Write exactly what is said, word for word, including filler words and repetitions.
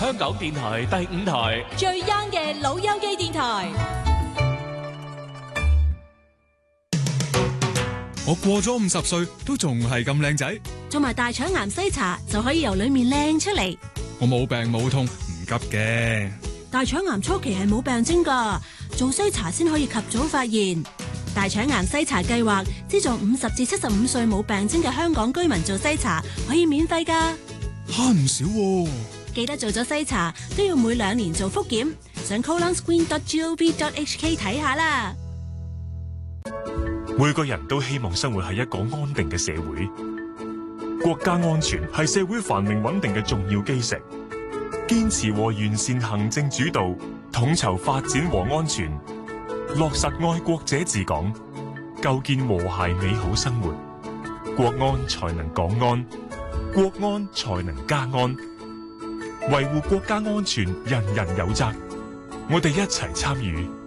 香港電台第五台最 young 嘅老友記電台。 我過咗五十歲都仲係咁靚仔， 做埋大腸癌篩查就可以由裏面靚出嚟。 我冇病冇痛，唔急嘅。 大腸癌初期係冇病徵噶，做篩查先可以及早發現。大腸癌篩查計劃資助五十至七十五歲冇病徵嘅香港居民做篩查，可以免費噶， 慳唔少喎。 記得做咗篩查都要每兩年做複檢，上 colon screen dot gov dot h k 睇下啦。 每個人都希望生活喺一個安定嘅社會，國家安全係社會繁榮穩定嘅重要基石。堅持和完善行政主導，統籌發展和安全，落實愛國者治港，構建和諧美好生活，國安才能港安，國安才能家安。維護國家安全，人人有責。我哋一齊參與，